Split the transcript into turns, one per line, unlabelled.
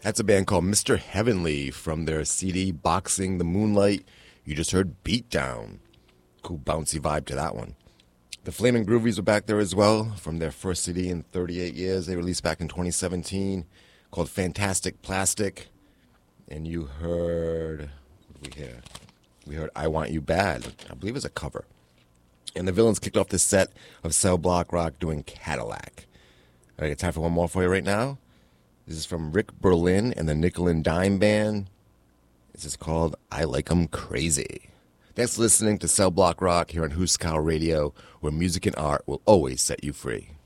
That's a band called Mr. Heavenly from their CD Boxing the Moonlight. You just heard Beat Down. Cool bouncy vibe to that one. The Flamin' Groovies were back there as well from their first CD in 38 years. They released back in 2017 called Fantastic Plastic. And you heard, what did we hear? We heard I Want You Bad. I believe it's a cover. And the Villains kicked off this set of Cell Block Rock doing Cadillac. I got time for one more for you right now. This is from Rick Berlin and the Nickel and Dime Band. This is called I Like 'Em Crazy. Thanks for listening to Cell Block Rock here on Huskau Radio, where music and art will always set you free.